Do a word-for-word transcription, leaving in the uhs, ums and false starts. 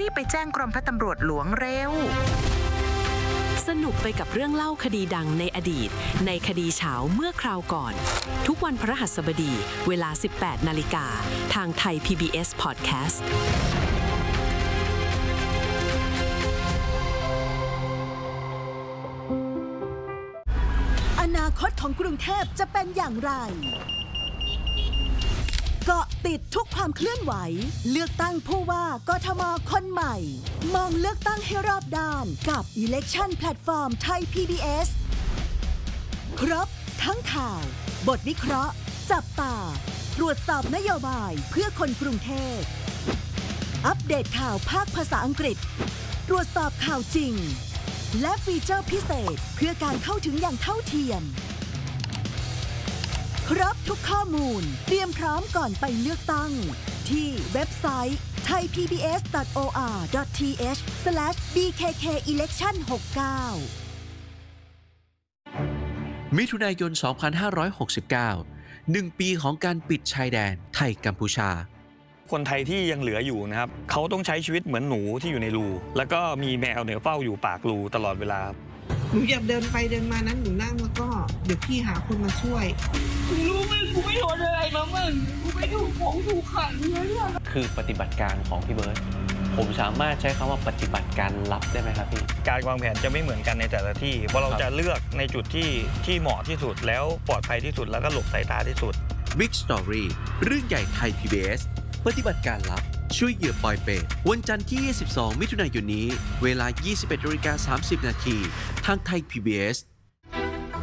รีบไปแจ้งกรมพระตำรวจหลวงเร็วสนุกไปกับเรื่องเล่าคดีดังในอดีตในคดีเฉาเมื่อคราวก่อนทุกวันพฤหัสบดีเวลา สิบแปดนาฬิกาทางไทย พี บี เอส Podcast อนาคตของกรุงเทพจะเป็นอย่างไรเกาะติดทุกความเคลื่อนไหวเลือกตั้งผู้ว่ากทมคนใหม่มองเลือกตั้งให้รอบด้านกับ Election Platform ไทย พี บี เอส ครบทั้งข่าวบทวิเคราะห์จับตาตรวจสอบนโยบายเพื่อคนกรุงเทพอัปเดตข่าวภาคภาษาอังกฤษตรวจสอบข่าวจริงและฟีเจอร์พิเศษเพื่อการเข้าถึงอย่างเท่าเทียมครบทุกข้อมูลเตรียมพร้อมก่อนไปเลือกตั้งที่เว็บไซต์ ไทย พี บี เอส ดอท โอ อาร์ ดอท ที เอช สแลช บี เค เค อี เลคชั่น หกเก้ามิถุนายน สองพันห้าร้อยหกสิบเก้า หนึ่งปีของการปิดชายแดนไทยกัมพูชาคนไทยที่ยังเหลืออยู่นะครับเขาต้องใช้ชีวิตเหมือนหนูที่อยู่ในรูแล้วก็มีแมวเนี่ยเฝ้าอยู่ปากรูตลอดเวลาหนูอยากเดินไปเดินมานั้นหนูนั่งแล้วก็เดี๋ยวพี่หาคนมาช่วยกูรู้ไหมกูไม่โดนอะไรมามึงกูไม่ถูกของถูกขังเลยคือปฏิบัติการของพี่เบิร์ตผมสามารถใช้คำว่าปฏิบัติการลับได้ไหมครับพี่การวางแผนจะไม่เหมือนกันในแต่ละที่เพราะเราจะเลือกในจุดที่ที่เหมาะที่สุดแล้วปลอดภัยที่สุดแล้วก็หลบสายตาที่สุด Big Story เรื่องใหญ่ไทย พี บี เอส ปฏิบัติการลับช่วยเหยื่อปอยเปรตวันจันทร์ที่ยี่สิบสองมิถุนายนนี้เวลา ยี่สิบเอ็ดนาฬิกาสามสิบนาทีทางไทย พี บี เอส